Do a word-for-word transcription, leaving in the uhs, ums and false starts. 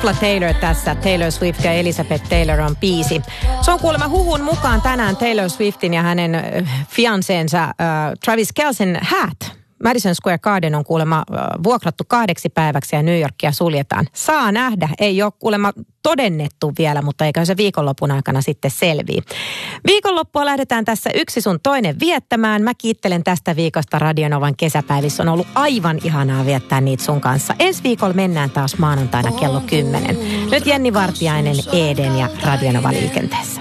Tupla Taylor tässä. Taylor Swift ja Elizabeth Taylor on biisi. Se on kuulemma huhun mukaan tänään Taylor Swiftin ja hänen fianceensa äh, Travis Kelcen häät. Madison Square Garden on kuulemma vuokrattu kahdeksi päiväksi ja New Yorkia suljetaan. Saa nähdä, ei ole kuulemma todennettu vielä, mutta eikä se viikonlopun aikana sitten selvii. Viikonloppua lähdetään tässä yksi sun toinen viettämään. Mä kiittelen tästä viikosta Radionovan kesäpäivissä. On ollut aivan ihanaa viettää niitä sun kanssa. Ensi viikolla mennään taas maanantaina kello kymmenen. Nyt Jenni Vartiainen, Eden ja Radionova liikenteessä.